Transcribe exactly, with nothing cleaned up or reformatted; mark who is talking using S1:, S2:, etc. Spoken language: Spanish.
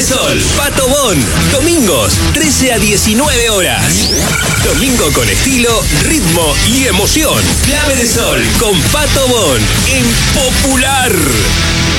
S1: de Sol, Pato Bon. Domingos, trece a diecinueve horas. Domingo con estilo, ritmo y emoción. Clave de Sol con Pato Bon en Popular.